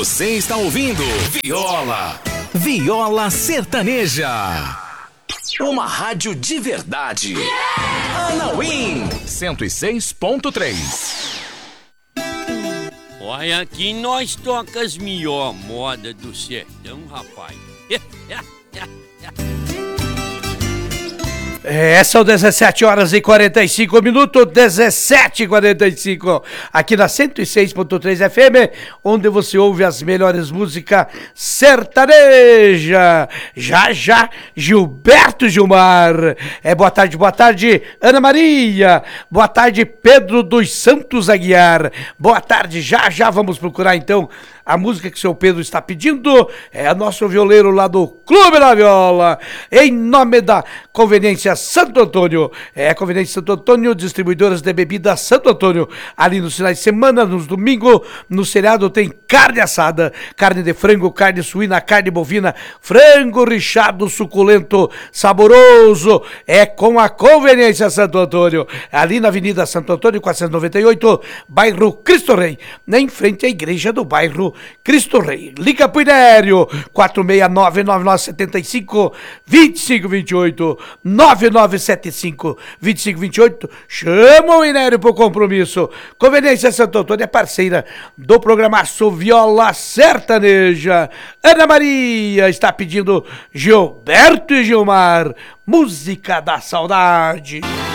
Você está ouvindo Viola Sertaneja. Uma rádio de verdade. Anauim 106.3. Olha, aqui nós toca as melhor moda do sertão, rapaz. São 17 horas e 45 minutos, 17h45, aqui na 106.3 FM, onde você ouve as melhores músicas sertaneja. Já, Gilberto Gilmar. Boa tarde, Ana Maria. Boa tarde, Pedro dos Santos Aguiar. Boa tarde, já vamos procurar então a música que o seu Pedro está pedindo. É nosso violeiro lá do Clube da Viola, em nome da Conveniência Santo Antônio. Conveniência Santo Antônio, distribuidoras de bebida Santo Antônio. Ali nos finais de semana, nos domingos, no seriado tem carne assada, carne de frango, carne suína, carne bovina, frango rechado, suculento, saboroso. É com a Conveniência Santo Antônio. Ali na Avenida Santo Antônio, 498, bairro Cristo Rei, em frente à igreja do bairro Cristo Rei. Liga pro Inério, 469-9975-2528, 9975-2528. Chama o Inério pro compromisso. Conveniência Santo Antônio é parceira do programaço Viola Sertaneja. Ana Maria está pedindo Gilberto e Gilmar, música da saudade.